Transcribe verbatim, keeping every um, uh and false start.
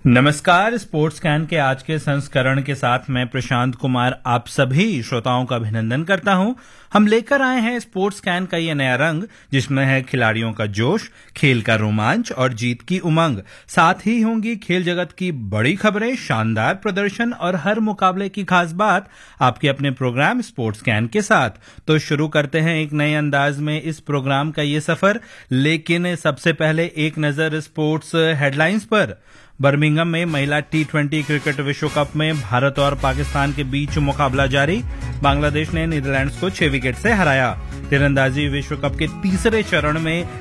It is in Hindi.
नमस्कार। स्पोर्ट्स कैन के आज के संस्करण के साथ मैं प्रशांत कुमार आप सभी श्रोताओं का अभिनंदन करता हूं। हम लेकर आए हैं स्पोर्ट्स कैन का ये नया रंग, जिसमें है खिलाड़ियों का जोश, खेल का रोमांच और जीत की उमंग। साथ ही होंगी खेल जगत की बड़ी खबरें, शानदार प्रदर्शन और हर मुकाबले की खास बात आपके अपने प्रोग्राम स्पोर्ट्स कैन के साथ। तो शुरू करते हैं एक नए अंदाज में इस प्रोग्राम का ये सफर, लेकिन सबसे पहले एक नजर स्पोर्ट्स हेडलाइंस पर। बर्मिंघम में महिला टी ट्वेंटी क्रिकेट विश्व कप में भारत और पाकिस्तान के बीच मुकाबला जारी। बांग्लादेश ने नीदरलैंड्स को छह विकेट से हराया। तीरंदाजी विश्व कप के तीसरे चरण में